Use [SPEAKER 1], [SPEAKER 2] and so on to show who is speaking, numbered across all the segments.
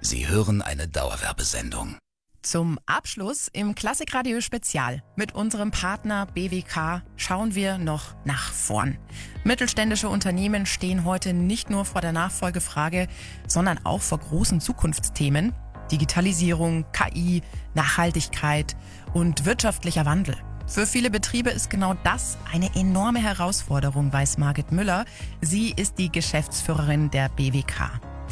[SPEAKER 1] Sie hören eine Dauerwerbesendung.
[SPEAKER 2] Zum Abschluss im Klassikradio Spezial mit unserem Partner BWK schauen wir noch nach vorn. Mittelständische Unternehmen stehen heute nicht nur vor der Nachfolgefrage, sondern auch vor großen Zukunftsthemen. Digitalisierung, KI, Nachhaltigkeit und wirtschaftlicher Wandel. Für viele Betriebe ist genau das eine enorme Herausforderung, weiß Margit Müller. Sie ist die Geschäftsführerin der BWK.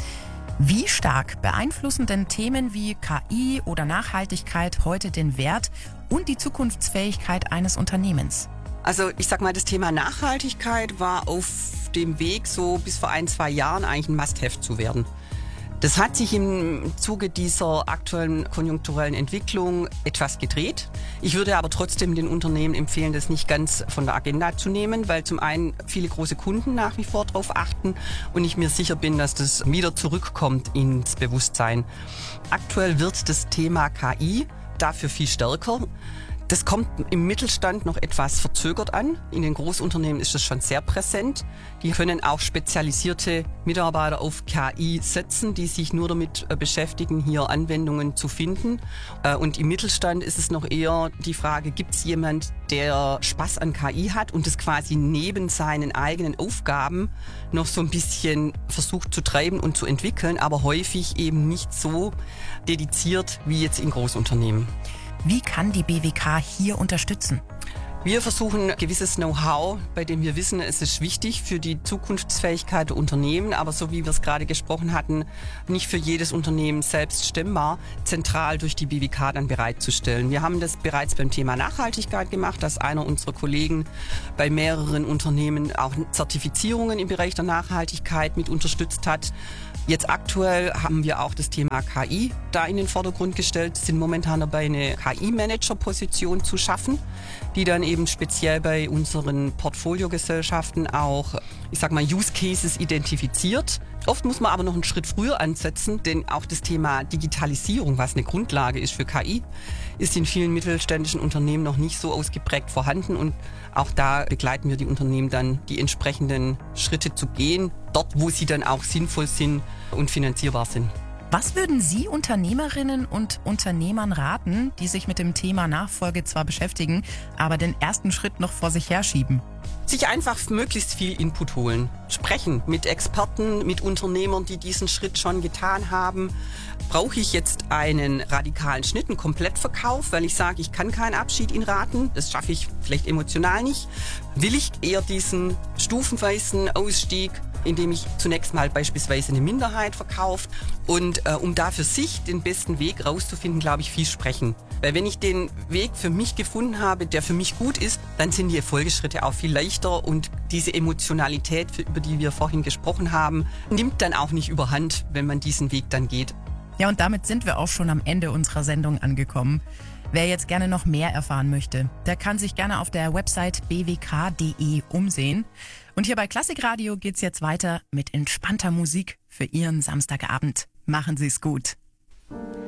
[SPEAKER 2] Wie stark beeinflussen denn Themen wie KI oder Nachhaltigkeit heute den Wert und die Zukunftsfähigkeit eines Unternehmens?
[SPEAKER 3] Also ich sag mal, das Thema Nachhaltigkeit war auf dem Weg so bis vor 1-2 Jahren eigentlich ein Must-have zu werden. Das hat sich im Zuge dieser aktuellen konjunkturellen Entwicklung etwas gedreht. Ich würde aber trotzdem den Unternehmen empfehlen, das nicht ganz von der Agenda zu nehmen, weil zum einen viele große Kunden nach wie vor darauf achten und ich mir sicher bin, dass das wieder zurückkommt ins Bewusstsein. Aktuell wird das Thema KI dafür viel stärker. Das kommt im Mittelstand noch etwas verzögert an. In den Großunternehmen ist das schon sehr präsent. Die können auch spezialisierte Mitarbeiter auf KI setzen, die sich nur damit beschäftigen, hier Anwendungen zu finden. Und im Mittelstand ist es noch eher die Frage, gibt es jemand, der Spaß an KI hat und das quasi neben seinen eigenen Aufgaben noch so ein bisschen versucht zu treiben und zu entwickeln, aber häufig eben nicht so dediziert wie jetzt in Großunternehmen.
[SPEAKER 2] Wie kann die BWK hier unterstützen?
[SPEAKER 3] Wir versuchen gewisses Know-how, bei dem wir wissen, es ist wichtig für die Zukunftsfähigkeit der Unternehmen, aber so wie wir es gerade gesprochen hatten, nicht für jedes Unternehmen selbst stemmbar, zentral durch die BWK dann bereitzustellen. Wir haben das bereits beim Thema Nachhaltigkeit gemacht, dass einer unserer Kollegen bei mehreren Unternehmen auch Zertifizierungen im Bereich der Nachhaltigkeit mit unterstützt hat. Jetzt aktuell haben wir auch das Thema KI da in den Vordergrund gestellt, sind momentan dabei, eine KI-Manager-Position zu schaffen, die dann eben speziell bei unseren Portfoliogesellschaften auch, ich sag mal, Use Cases identifiziert. Oft muss man aber noch einen Schritt früher ansetzen, denn auch das Thema Digitalisierung, was eine Grundlage ist für KI, ist in vielen mittelständischen Unternehmen noch nicht so ausgeprägt vorhanden und auch da begleiten wir die Unternehmen dann, die entsprechenden Schritte zu gehen, dort wo sie dann auch sinnvoll sind und finanzierbar sind.
[SPEAKER 2] Was würden Sie Unternehmerinnen und Unternehmern raten, die sich mit dem Thema Nachfolge zwar beschäftigen, aber den ersten Schritt noch vor sich herschieben?
[SPEAKER 3] Sich einfach möglichst viel Input holen. Sprechen mit Experten, mit Unternehmern, die diesen Schritt schon getan haben. Brauche ich jetzt einen radikalen Schnitt, einen Komplettverkauf, weil ich sage, ich kann keinen Abschied in Raten, das schaffe ich vielleicht emotional nicht. Will ich eher diesen stufenweisen Ausstieg, indem ich zunächst mal beispielsweise eine Minderheit verkaufe und um da für sich den besten Weg rauszufinden, glaube ich, viel sprechen. Weil wenn ich den Weg für mich gefunden habe, der für mich gut ist, dann sind die Folgeschritte auch viel leichter und diese Emotionalität, über die wir vorhin gesprochen haben, nimmt dann auch nicht überhand, wenn man diesen Weg dann geht.
[SPEAKER 2] Ja, und damit sind wir auch schon am Ende unserer Sendung angekommen. Wer jetzt gerne noch mehr erfahren möchte, der kann sich gerne auf der Website bwk.de umsehen. Und hier bei Klassikradio geht's jetzt weiter mit entspannter Musik für Ihren Samstagabend. Machen Sie's gut.